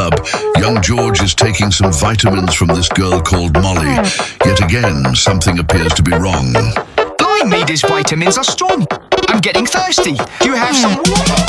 pub, young George is taking some vitamins from this girl called Molly. Yet again, something appears to be wrong. Blind me, these vitamins are strong. I'm getting thirsty. Do you have some water?